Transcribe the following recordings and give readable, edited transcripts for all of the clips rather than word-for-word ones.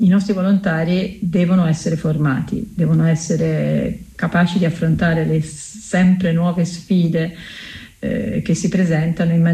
i nostri volontari devono essere formati, devono essere capaci di affrontare le sempre nuove sfide che si presentano in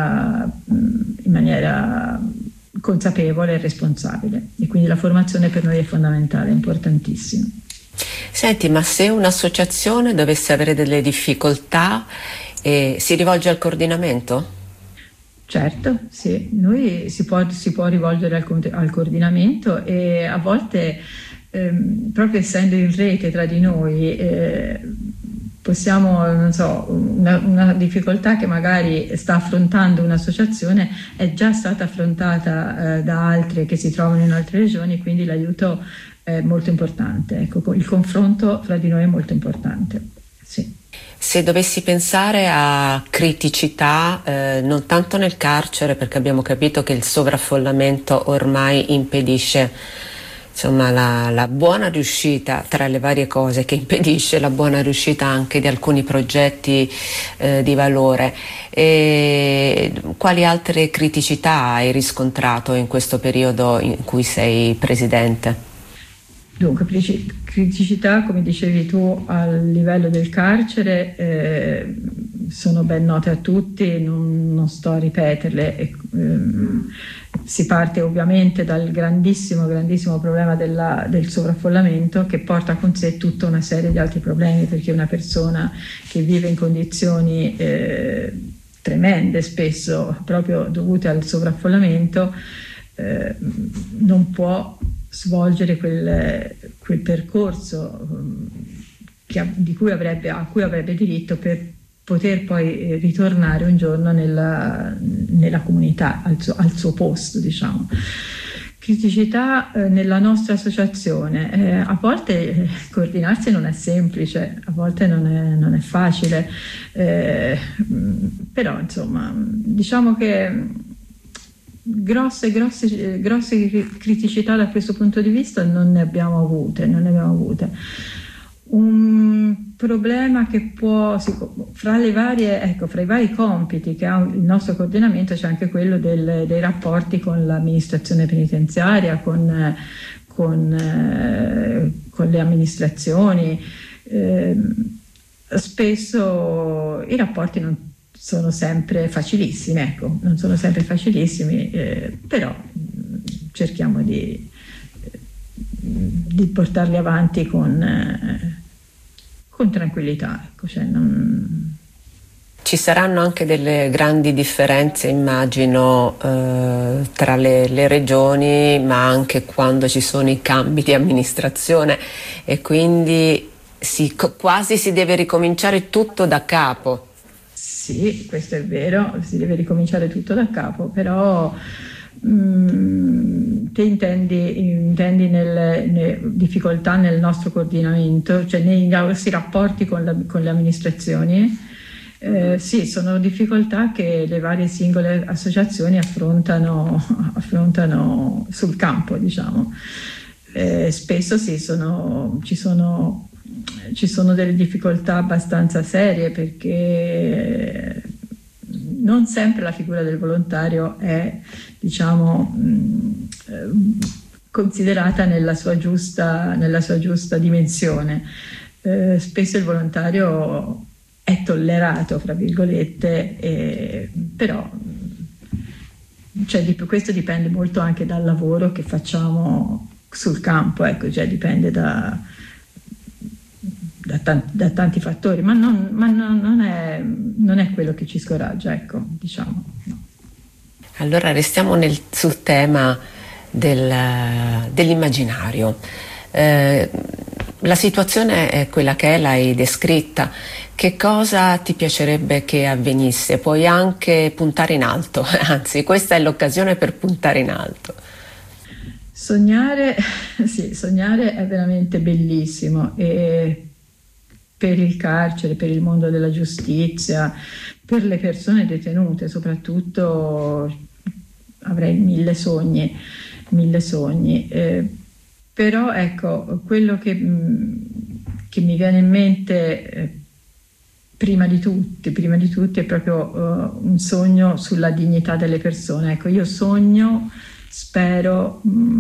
maniera consapevole e responsabile, e quindi la formazione per noi è fondamentale, è importantissima. Senti, ma se un'associazione dovesse avere delle difficoltà, si rivolge al coordinamento? Certo, sì, noi si può rivolgere al coordinamento, e a volte, proprio essendo in rete tra di noi, possiamo, non so, una difficoltà che magari sta affrontando un'associazione è già stata affrontata da altre che si trovano in altre regioni, quindi l'aiuto è molto importante. Ecco, il confronto fra di noi è molto importante, sì. Se dovessi pensare a criticità, non tanto nel carcere, perché abbiamo capito che il sovraffollamento ormai impedisce, insomma, la buona riuscita, tra le varie cose che impedisce la buona riuscita anche di alcuni progetti di valore. Quali altre criticità hai riscontrato in questo periodo in cui sei presidente? Dunque, criticità, come dicevi tu, a livello del carcere sono ben note a tutti, non sto a ripeterle. Si parte ovviamente dal grandissimo problema del sovraffollamento, che porta con sé tutta una serie di altri problemi, perché una persona che vive in condizioni tremende, spesso proprio dovute al sovraffollamento, non può svolgere quel percorso a cui avrebbe diritto, per poter poi ritornare un giorno nella comunità, al suo posto, diciamo. Criticità nella nostra associazione. A volte coordinarsi non è semplice, a volte non è facile, però insomma, diciamo che grosse criticità da questo punto di vista non ne abbiamo avute. Un problema che fra i vari compiti che ha il nostro coordinamento, c'è anche quello dei rapporti con l'amministrazione penitenziaria, con le amministrazioni. Spesso i rapporti non sono sempre facilissimi, però cerchiamo di portarli avanti con tranquillità. Ecco, Ci saranno anche delle grandi differenze, immagino, tra le regioni, ma anche quando ci sono i cambi di amministrazione, e quindi quasi si deve ricominciare tutto da capo. Sì, questo è vero, si deve ricominciare tutto da capo, però te intendi nelle difficoltà nel nostro coordinamento, cioè nei nostri rapporti con le amministrazioni? Sì, sono difficoltà che le varie singole associazioni affrontano sul campo, diciamo. Spesso sì, ci sono delle difficoltà abbastanza serie, perché non sempre la figura del volontario è, diciamo, considerata nella sua giusta dimensione. Spesso il volontario è tollerato, fra virgolette, però questo dipende molto anche dal lavoro che facciamo sul campo, ecco, cioè dipende da tanti fattori, ma non è quello che ci scoraggia, ecco, diciamo. No. Allora restiamo sul tema dell'immaginario. La situazione è quella che è, l'hai descritta. Che cosa ti piacerebbe che avvenisse? Puoi anche puntare in alto, anzi questa è l'occasione per puntare in alto. Sognare è veramente bellissimo, e per il carcere, per il mondo della giustizia, per le persone detenute soprattutto, avrei mille sogni, però ecco, quello che mi viene in mente prima di tutti è proprio un sogno sulla dignità delle persone. Ecco, io spero